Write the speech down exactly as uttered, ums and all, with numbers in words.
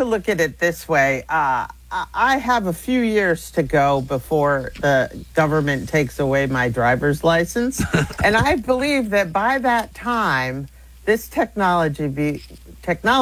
look at it this way. Uh, I I have a few years to go before the government takes away my driver's license. And I believe that by that time, this technology be technology